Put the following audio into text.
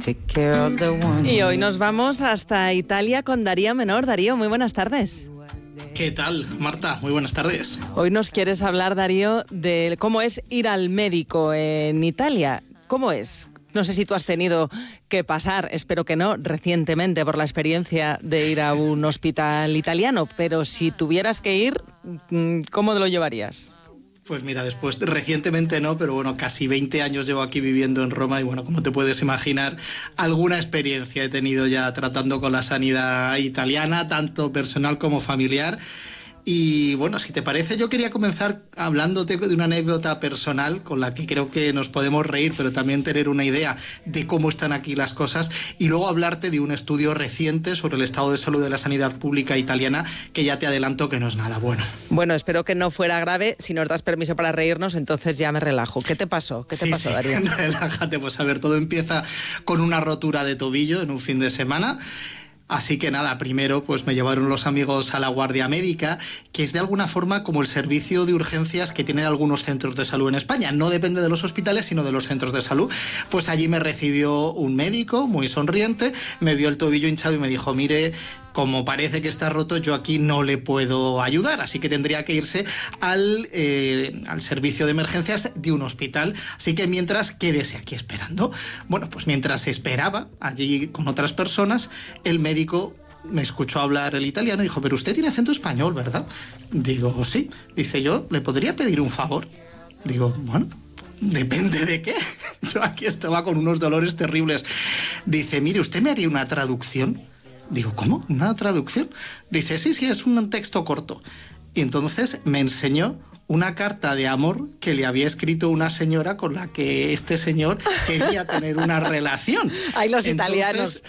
take care of the one. Y hoy nos vamos hasta Italia con Darío Menor. Darío, muy buenas tardes. ¿Qué tal, Marta? Muy buenas tardes. Hoy nos quieres hablar, Darío, de cómo es ir al médico en Italia. ¿Cómo es? No sé si tú has tenido que pasar, espero que no, recientemente por la experiencia de ir a un hospital italiano, pero si tuvieras que ir, ¿cómo te lo llevarías? Pues mira, recientemente no, pero bueno, casi 20 años llevo aquí viviendo en Roma y bueno, como te puedes imaginar, alguna experiencia he tenido ya tratando con la sanidad italiana, tanto personal como familiar. Y bueno, si te parece, yo quería comenzar hablándote de una anécdota personal con la que creo que nos podemos reír, pero también tener una idea de cómo están aquí las cosas, y luego hablarte de un estudio reciente sobre el estado de salud de la sanidad pública italiana, que ya te adelanto que no es nada bueno. Bueno, espero que no fuera grave. Si nos das permiso para reírnos, entonces ya me relajo. ¿Qué te pasó? ¿Qué te pasó, Darío? Relájate, pues a ver, todo empieza con una rotura de tobillo en un fin de semana. Así que nada, primero pues me llevaron los amigos a la guardia médica, que es de alguna forma como el servicio de urgencias que tienen algunos centros de salud en España. No depende de los hospitales, sino de los centros de salud. Pues allí me recibió un médico muy sonriente, me vio el tobillo hinchado y me dijo: mire, como parece que está roto, yo aquí no le puedo ayudar, así que tendría que irse al servicio de emergencias de un hospital. Así que mientras, quédese aquí esperando. Bueno, pues mientras esperaba allí con otras personas, el médico me escuchó hablar el italiano y dijo: pero usted tiene acento español, ¿verdad? Digo, sí. Dice: yo le podría pedir un favor. Digo, bueno, depende de qué. Yo aquí estaba con unos dolores terribles. Dice: mire, ¿usted me haría una traducción? Digo, ¿cómo? ¿Una traducción? Dice: sí, es un texto corto. Y entonces me enseñó una carta de amor que le había escrito una señora con la que este señor quería tener una relación. Ay, los Entonces, italianos.